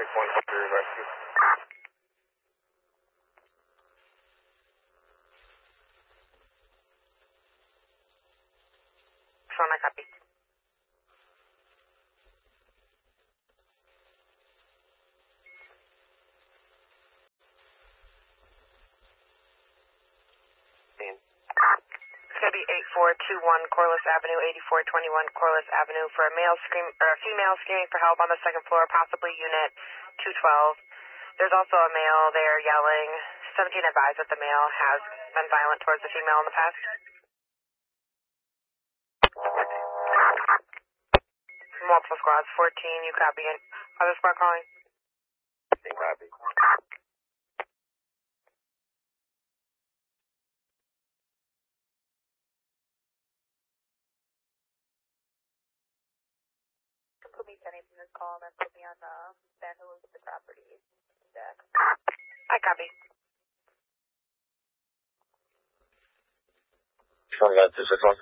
100 rescue. Phone, I copy. It's going to be 8421 Corliss Avenue, 8421 Corliss Avenue for a female screaming for help on the second floor, possibly unit 212. There's also a male there yelling. 17 advised that the male has been violent towards the female in the past. Multiple squads, 14, you copy. Other squad calling? Copy. Put me sending from this call and then put me on the vandalism of the property deck. I copy. Phone got 261.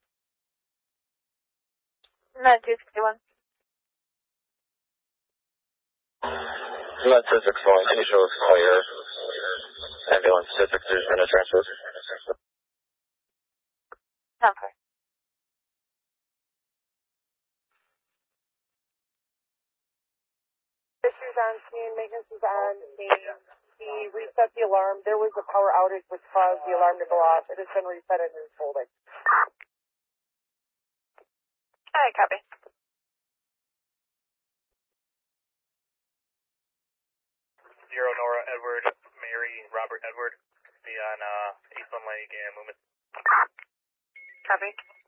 9261. Not 261, can you show us all your ambulance statistics in a transfer? Okay. Issues on scene, maintenance is on scene. He reset the alarm. There was a power outage which caused the alarm to go off. It has been reset and is holding. I copy. Zero Nora Edward, Mary Robert Edward, be on Eastland Lake and Loomis. Copy.